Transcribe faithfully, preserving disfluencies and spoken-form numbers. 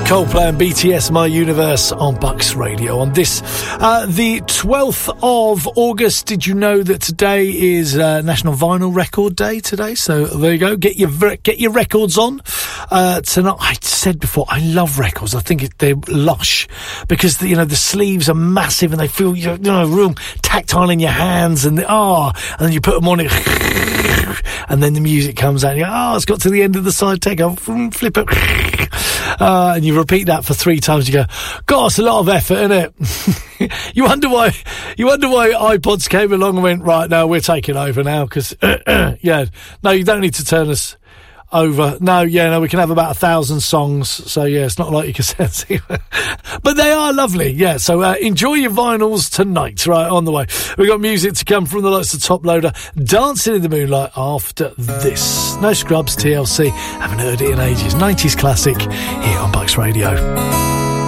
Coldplay and B T S, My Universe on Bucks Radio. On this, uh, the twelfth of August, did you know that today is uh, National Vinyl Record Day today? So there you go. Get your get your records on. Uh, tonight, I said before, I love records. I think it, they're lush because, the, you know, the sleeves are massive and they feel, you know, real tactile in your hands, and, oh, and then you put them on it and then the music comes out and you go, oh, it's got to the end of the side take, I'll flip it. Uh, and you repeat that for three times. You go, God, it's a lot of effort, isn't it? you wonder why. You wonder why iPods came along and went, right, now we're taking over now because, yeah, no, you don't need to turn us over. No, yeah, no, we can have about a thousand songs. So yeah, it's not like you can send, but they are lovely. Yeah, so uh, enjoy your vinyls tonight. Right on the way, we got music to come from the likes of Top Loader, Dancing in the Moonlight. After this, No Scrubs, T L C. Haven't heard it in ages. nineties classic here on Bucks Radio.